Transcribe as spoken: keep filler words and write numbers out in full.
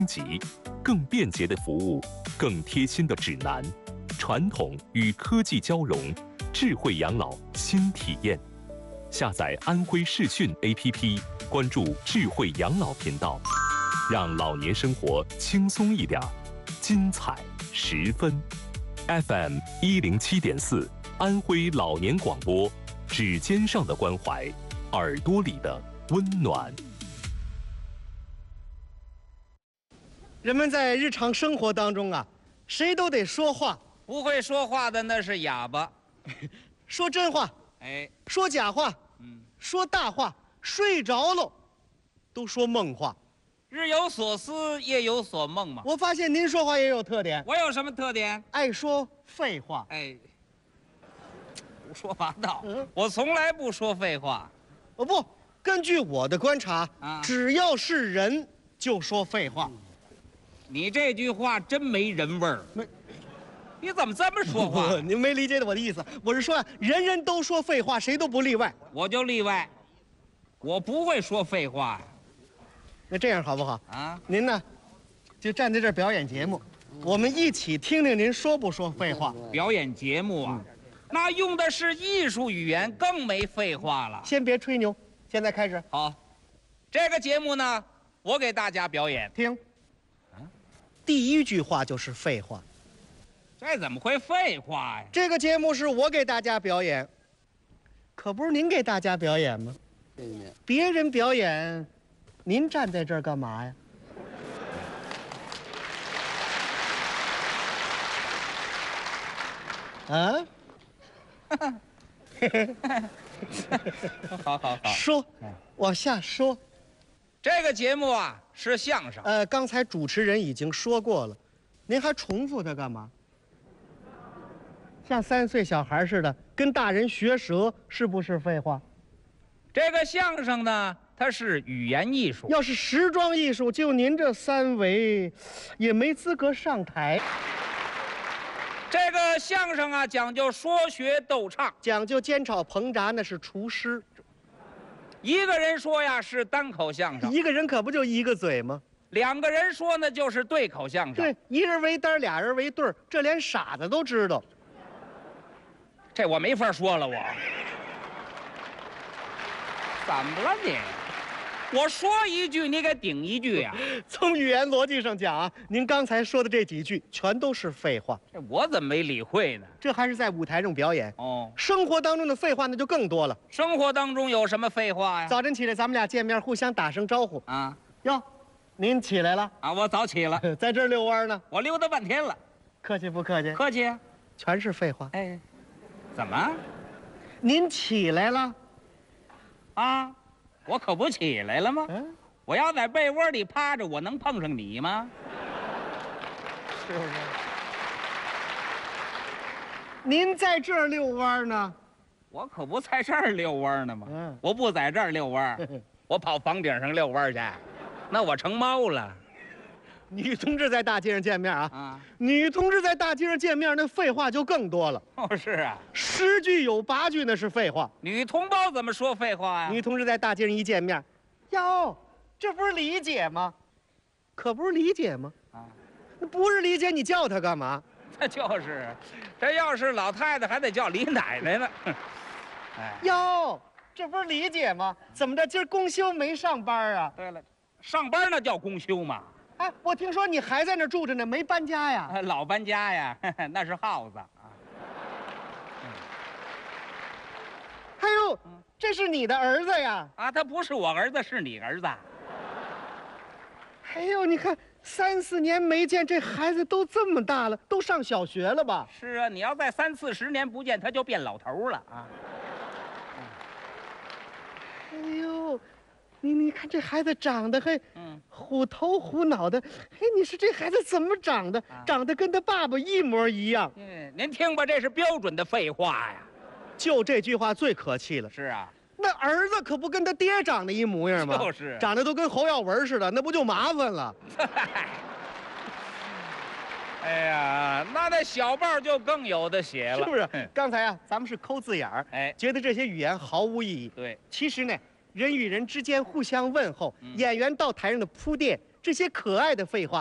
级，更便捷的服务，更贴心的指南，传统与科技交融，智慧养老新体验。下载安徽视讯 A P P， 关注智慧养老频道，让老年生活轻松一点，精彩十分。F M 一零七点四，安徽老年广播，指尖上的关怀，耳朵里的温暖。 人们在日常生活当中啊，谁都得说话， 不会说话的那是哑巴。 说真话， 哎， 说假话， 嗯， 说大话，睡着喽，都说梦话。 日有所思，夜有所梦嘛。 我发现您说话也有特点， 我有什么特点？ 爱说废话。 哎，胡说八道。 嗯我从来不说废话。 哦不，根据我的观察， 啊只要是人就说废话。 你这句话真没人味儿。 没你怎么这么说话？ 您没理解我的意思，我是说啊，人人都说废话，谁都不例外。 我就例外，我不会说废话呀。 那这样好不好？ 啊， 您呢，就站在这儿表演节目，我们一起听听您说不说废话。 表演节目啊，那用的是艺术语言，更没废话了。 先别吹牛，现在开始好，这个节目呢，我给大家表演。 听。第一句话就是废话。 这怎么会废话呀？ 这个节目是我给大家表演，可不是您给大家表演吗？别人表演，您站在这儿干嘛呀？啊？ 好好好， 说，往下说。 这个节目啊是相声。 呃，刚才主持人已经说过了，您还重复它干嘛？像三岁小孩似的跟大人学舌，是不是废话？ 这个相声呢，它是语言艺术。 要是时装艺术，就您这三围，也没资格上台。 这个相声啊，讲究说学逗唱， 讲究煎炒烹炸，那是厨师。 一个人说呀是单口相声， 一个人可不就一个嘴吗？ 两个人说呢就是对口相声。 对，一人为单，俩人为对儿，这连傻子都知道。 这我没法说了，我怎么了你？我说一句，你给顶一句呀、 从语言逻辑上讲啊，您刚才说的这几句全都是废话。 这我怎么没理会呢？ 这还是在舞台上表演。 哦， 生活当中的废话那就更多了。 生活当中有什么废话呀？ 早晨起来，咱们俩见面，互相打声招呼。 啊哟，您起来了？ 啊，我早起了， 在这儿遛弯呢。 我溜达半天了。 客气不客气？ 客气。 全是废话。 哎，怎么？ 您起来了？ 啊，我可不起来了吗？ 嗯， 我要在被窝里趴着，我能碰上你吗？ 是不是？您在这儿遛弯呢？ 我可不在这儿遛弯呢吗？ 嗯我不在这儿遛弯，我跑房顶上遛弯去，那我成猫了。 女同志在大街上见面啊， 啊， 女同志在大街上见面，那废话就更多了。 哦是啊， 十句有八句那是废话。 女同胞怎么说废话呀？ 女同志在大街上一见面，哟，这不是理解吗？可不是理解吗？ 啊， 那不是理解，你叫她干嘛？ 那就是，这要是老太太还得叫李奶奶呢。哎， 哟，这不是理解吗？怎么着，今儿公休没上班啊？ 对了，上班那叫公休嘛？ 哎，我听说你还在那儿住着呢，没搬家呀？ 啊老搬家呀，那是耗子啊。 哎呦，这是你的儿子呀？ 啊，他不是我儿子，是你儿子。 哎呦，你看三四年没见，这孩子都这么大了，都上小学了吧？ 是啊，你要再三四十年不见，他就变老头了啊。 哎呦，你你看这孩子长得还嗯， 虎头虎脑的，哎，你说这孩子怎么长的？ 啊长得跟他爸爸一模一样。 嗯，您听吧，这是标准的废话呀。 就这句话最可气了。 是啊， 那儿子可不跟他爹长得一模样吗？ 就是长得都跟侯耀文似的，那不就麻烦了？ 哎呀，那那小报就更有的写了， 是不是哼？ 刚才啊，咱们是抠字眼儿， 哎， 觉得这些语言毫无意义。 对， 其实呢，人与人之间互相问候， 嗯演员到台上的铺垫， 这些可爱的废话，